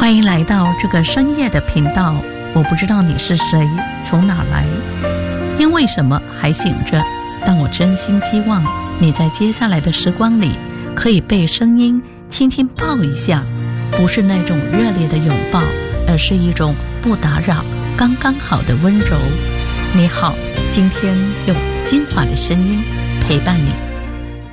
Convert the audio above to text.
欢迎来到这个深夜的频道。我不知道你是谁，从哪来，因为什么还醒着，但我真心希望你在接下来的时光里可以被声音轻轻抱一下，不是那种热烈的拥抱，而是一种不打扰刚刚好的温柔。你好，今天用金华的声音陪伴你。